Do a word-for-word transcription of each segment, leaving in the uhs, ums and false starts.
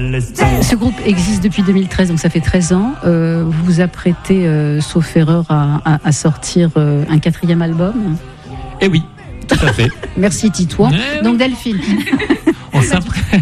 Ce groupe existe depuis deux mille treize, donc ça fait treize ans. Euh, vous vous apprêtez, euh, sauf erreur, à, à, à sortir euh, un quatrième album. Eh oui, tout à fait. Merci Titouan. Eh donc oui. Delphine. On s'apprête.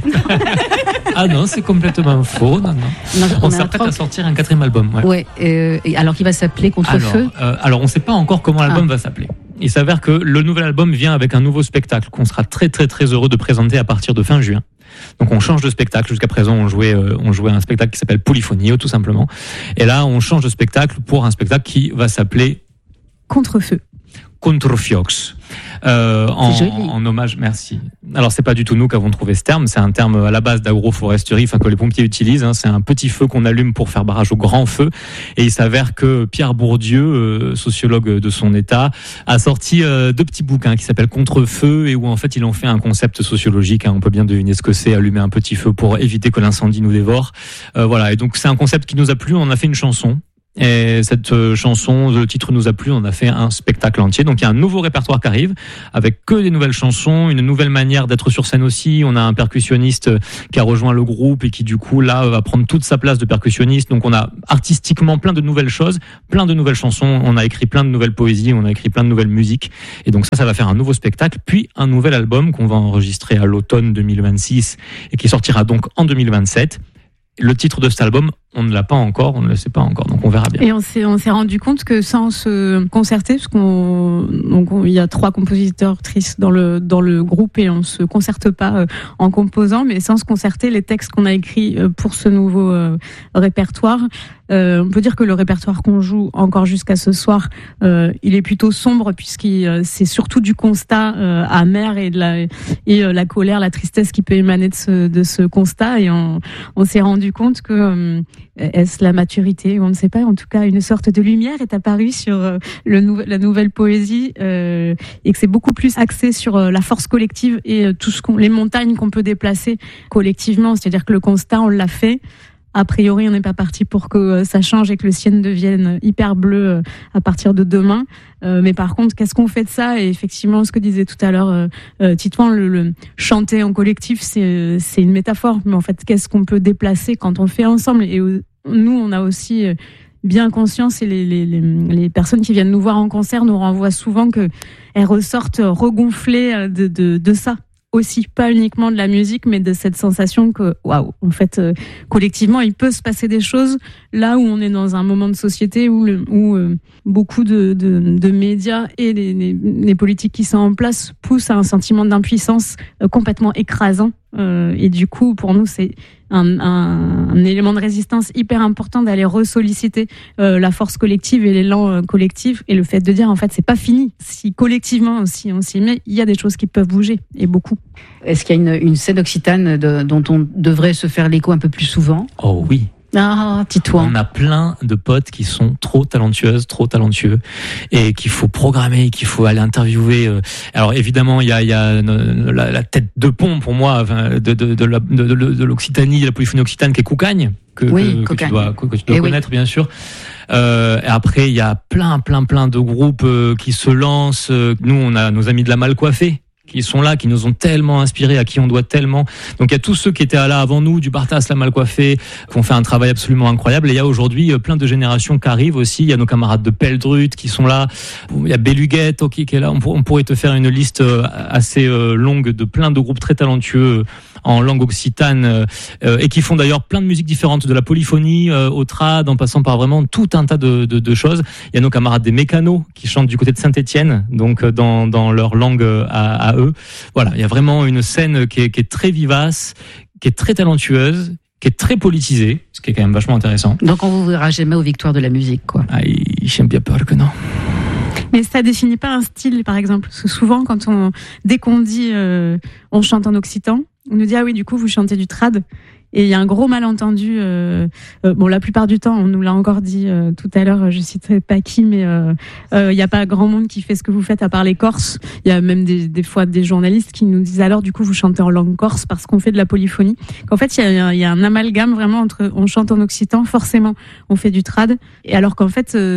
Ah non, c'est complètement faux. Non, non. Non, on on s'apprête a à sortir un quatrième album. Ouais. Ouais. Euh, et alors qu'il va s'appeler Contre-feu. Alors, euh, alors on ne sait pas encore comment l'album ah. va s'appeler. Il s'avère que le nouvel album vient avec un nouveau spectacle qu'on sera très très très heureux de présenter à partir de fin juin. Donc on change de spectacle. Jusqu'à présent, on jouait, euh, on jouait un spectacle qui s'appelle Polyphonio, tout simplement. Et là, on change de spectacle pour un spectacle qui va s'appeler Contre-feu. Controfiox, euh, en, en hommage, merci. Alors c'est pas du tout nous qui avons trouvé ce terme, c'est un terme à la base d'agroforesterie, enfin que les pompiers utilisent. Hein, c'est un petit feu qu'on allume pour faire barrage au grand feu. Et il s'avère que Pierre Bourdieu, euh, sociologue de son état, a sorti euh, deux petits bouquins qui s'appellent Contre-feu et où en fait ils ont fait un concept sociologique. Hein, on peut bien deviner ce que c'est, allumer un petit feu pour éviter que l'incendie nous dévore. Euh, voilà. Et donc c'est un concept qui nous a plu. On a fait une chanson. Et cette chanson, le titre nous a plu, on a fait un spectacle entier. Donc il y a un nouveau répertoire qui arrive, avec que des nouvelles chansons, une nouvelle manière d'être sur scène aussi. On a un percussionniste qui a rejoint le groupe et qui du coup là va prendre toute sa place de percussionniste. Donc on a artistiquement plein de nouvelles choses, plein de nouvelles chansons, on a écrit plein de nouvelles poésies, on a écrit plein de nouvelles musiques. Et donc ça, ça va faire un nouveau spectacle, puis un nouvel album qu'on va enregistrer à l'automne deux mille vingt-six et qui sortira donc en deux mille vingt-sept. Le titre de cet album, on ne l'a pas encore, on ne le sait pas encore, donc on verra bien. Et on s'est, on s'est rendu compte que sans se concerter, parce qu'on, donc il y a trois compositeurs tristes dans le dans le groupe et on se concerte pas euh, en composant, mais sans se concerter, les textes qu'on a écrits euh, pour ce nouveau euh, répertoire, euh, on peut dire que le répertoire qu'on joue encore jusqu'à ce soir, euh, il est plutôt sombre puisqu'il euh, c'est surtout du constat euh, amer et de la et euh, la colère, la tristesse qui peut émaner de ce de ce constat, et on on s'est rendu compte que euh, est-ce la maturité? On ne sait pas. En tout cas, une sorte de lumière est apparue sur euh, le nou- la nouvelle poésie euh, et que c'est beaucoup plus axé sur euh, la force collective et euh, tout ce qu'on, les montagnes qu'on peut déplacer collectivement. C'est-à-dire que le constat, on l'a fait. A priori, on n'est pas parti pour que euh, ça change et que le ciel devienne hyper bleu euh, à partir de demain. Euh, mais par contre, qu'est-ce qu'on fait de ça? Et effectivement, ce que disait tout à l'heure euh, euh, Titouan, le, le chanter en collectif, c'est, c'est une métaphore. Mais en fait, qu'est-ce qu'on peut déplacer quand on fait ensemble? Et euh, nous, on a aussi euh, bien conscience, et les, les, les, les personnes qui viennent nous voir en concert nous renvoient souvent qu'elles ressortent regonflées de, de, de ça. Aussi, pas uniquement de la musique, mais de cette sensation que, waouh, en fait, euh, collectivement, il peut se passer des choses là où on est dans un moment de société où, le, où euh, beaucoup de, de, de médias et les, les, les politiques qui sont en place poussent à un sentiment d'impuissance euh, complètement écrasant. Euh, et du coup, pour nous, c'est un, un, un élément de résistance hyper important d'aller ressolliciter euh, la force collective et l'élan euh, collectif, et le fait de dire en fait c'est pas fini. Si collectivement aussi on s'y met, il y a des choses qui peuvent bouger, et beaucoup. Est-ce qu'il y a une, une scène occitane de, dont on devrait se faire l'écho un peu plus souvent? Oh oui. Ah, Titouan. On a plein de potes qui sont trop talentueuses, trop talentueux, et qu'il faut programmer, qu'il faut aller interviewer. Alors évidemment, il y a, il y a la, la tête de pont pour moi de, de, de, la, de, de, de l'Occitanie, de la polyphonie occitane, qui est Koukagne, que, oui, que, que tu dois, que, que tu dois eh connaître oui. bien sûr. Euh, et après, il y a plein, plein, plein de groupes euh, qui se lancent. Nous, on a nos amis de la Mal Coiffée qui sont là, qui nous ont tellement inspirés, à qui on doit tellement. Donc il y a tous ceux qui étaient là avant nous, du Bartas, la Mal Coiffée, qui ont fait un travail absolument incroyable. Et il y a aujourd'hui plein de générations qui arrivent aussi. Il y a nos camarades de Peldrut qui sont là. Il y a Beluguette okay, qui est là. On, pour, on pourrait te faire une liste assez longue de plein de groupes très talentueux en langue occitane euh, et qui font d'ailleurs plein de musiques différentes, de la polyphonie euh, au trad, en passant par vraiment tout un tas de, de, de choses. Il y a nos camarades des Mécanos qui chantent du côté de Saint-Étienne, donc dans, dans leur langue à, à eux. Voilà, il y a vraiment une scène qui est, qui est très vivace, qui est très talentueuse, qui est très politisée, ce qui est quand même vachement intéressant. Donc on vous verra jamais aux victoires de la musique, quoi. Ah, j'ai bien peur que non. Mais ça définit pas un style, par exemple. Parce que souvent, quand on, dès qu'on dit euh, on chante en occitan, on nous dit ah oui, du coup vous chantez du trad. Et il y a un gros malentendu. Euh, euh, bon, la plupart du temps, on nous l'a encore dit euh, tout à l'heure. Je citerai pas qui, mais il euh, euh, y a pas grand monde qui fait ce que vous faites à part les Corses. Il y a même des, des fois des journalistes qui nous disent alors du coup vous chantez en langue corse parce qu'on fait de la polyphonie. Qu'en fait, il y a, y a un amalgame vraiment entre on chante en occitan, forcément on fait du trad, et alors qu'en fait euh,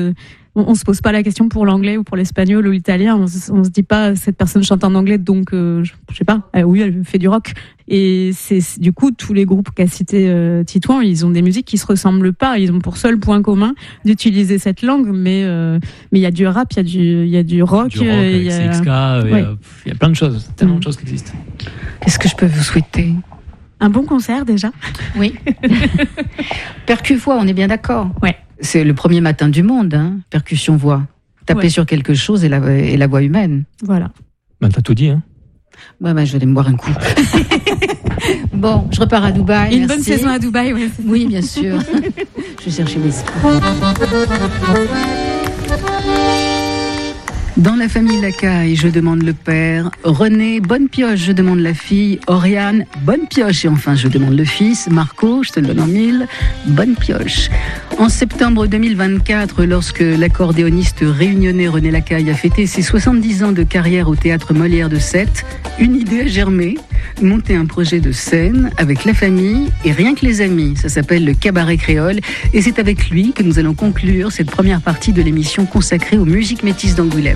on, on se pose pas la question pour l'anglais ou pour l'espagnol ou l'italien. On, on se dit pas cette personne chante en anglais, donc euh, je, je sais pas. Euh, oui, elle fait du rock. Et c'est, c'est du coup tous les groupes qu'a cité euh, Titouan, ils ont des musiques qui se ressemblent pas. Ils ont pour seul point commun d'utiliser cette langue, mais euh, mais il y a du rap, il y a du il y a du rock, du rock euh, avec y a... C X K, il ouais. y, y a plein de choses, tellement mmh. de choses qui existent. Qu'est-ce que je peux vous souhaiter? Un bon concert déjà. Oui. Percu-voix, on est bien d'accord. Ouais. C'est le premier matin du monde, hein, percussion-voix. Taper ouais. sur quelque chose et la, et la voix humaine. Voilà. Ben, t'as tout dit, hein. Ouais, ben, je vais aller me boire un coup. Bon, je repars à Dubaï. Une merci. bonne saison à Dubaï, ouais. Oui, bien sûr. Je vais chercher whisky. Dans la famille Lacaille, je demande le père. René, bonne pioche, je demande la fille. Oriane, bonne pioche. Et enfin, je demande le fils. Marco, je te le donne en mille. Bonne pioche. En septembre deux mille vingt-quatre, lorsque l'accordéoniste réunionnais René Lacaille a fêté ses soixante-dix ans de carrière au théâtre Molière de Sète, une idée a germé. Monter un projet de scène avec la famille et rien que les amis. Ça s'appelle le Cabaret Créole. Et c'est avec lui que nous allons conclure cette première partie de l'émission consacrée aux musiques métisses d'Angoulême.